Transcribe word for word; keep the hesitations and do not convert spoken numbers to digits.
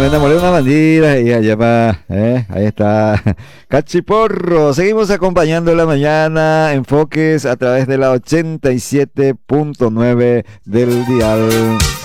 me enamoré de una bandida y allá va, ¿eh? Ahí está. Cachiporro, seguimos acompañando la mañana, enfoques a través de la ochenta y siete punto nueve del dial.